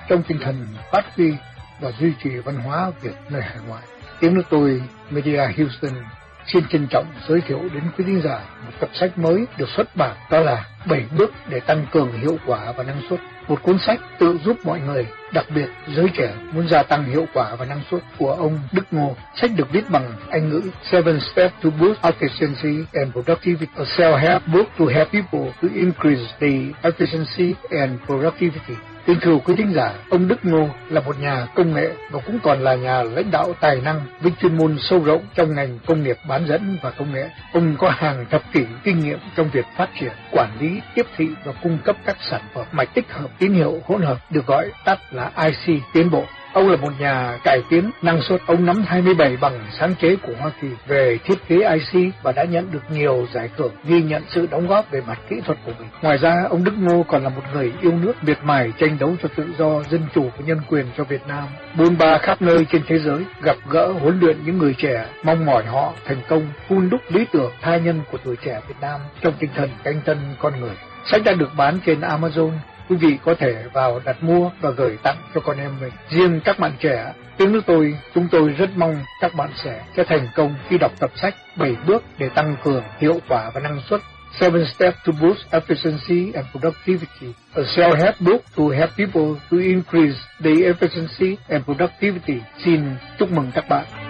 trong tinh thần phát huy và duy trì văn hóa Việt nơi hải ngoại. Tiếng nước tôi Media Houston xin trân trọng giới thiệu đến quý thính giả một tập sách mới được xuất bản, đó là 7 bước để tăng cường hiệu quả và năng suất. Một cuốn sách tự giúp mọi người, đặc biệt giới trẻ muốn gia tăng hiệu quả và năng suất của ông Đức Ngô. Sách được viết bằng Anh ngữ. 7 Steps to Boost Efficiency and Productivity, a self-help book to help people to increase the efficiency and productivity. Kính thưa quý thính giả, ông Đức Ngô là một nhà công nghệ và cũng còn là nhà lãnh đạo tài năng với chuyên môn sâu rộng trong ngành công nghiệp bán dẫn và công nghệ. Ông có hàng thập kỷ kinh nghiệm trong việc phát triển, quản lý, tiếp thị và cung cấp các sản phẩm mạch tích hợp tín hiệu hỗn hợp được gọi tắt là IC tiến bộ. Ông là một nhà cải tiến năng suất. Ông nắm 27 bằng sáng chế của Hoa Kỳ về thiết kế IC và đã nhận được nhiều giải thưởng ghi nhận sự đóng góp về mặt kỹ thuật của mình. Ngoài ra, ông Đức Ngô còn là một người yêu nước, miệt mài tranh đấu cho tự do, dân chủ và nhân quyền cho Việt Nam. Bôn ba khắp nơi trên thế giới, gặp gỡ huấn luyện những người trẻ, mong mỏi họ thành công, hun đúc lý tưởng tha nhân của tuổi trẻ Việt Nam trong tinh thần canh tân con người. Sách đã được bán trên Amazon. Quý vị có thể vào đặt mua và gửi tặng cho con em mình. Riêng các bạn trẻ, tiếng nước tôi, chúng tôi rất mong các bạn sẽ thành công khi đọc tập sách 7 bước để tăng cường hiệu quả và năng suất. 7 Steps to Boost Efficiency and Productivity, a self-help book to help people to increase the efficiency and productivity. Xin chúc mừng các bạn.